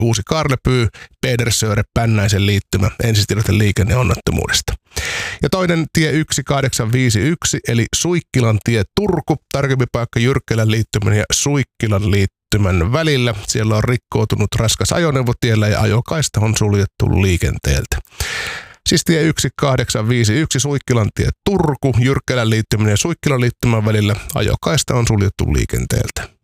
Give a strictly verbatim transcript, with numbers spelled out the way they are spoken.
Uusi Karlepyy, Pedersöre, Pännäisen liittymä, ensitiedote liikenneonnettomuudesta. Ja toinen tie yksi kahdeksan viisi yksi, eli Suikkilan tie Turku, tarkempi paikka Jyrkkälän liittymän ja Suikkilan liittymän välillä. Siellä on rikkoutunut raskas ajoneuvo tiellä ja ajokaista on suljettu liikenteeltä. Siis tie yksi kahdeksan viisi yksi, Suikkilan tie Turku, Jyrkkälän liittymän ja Suikkilan liittymän välillä ajokaista on suljettu liikenteeltä.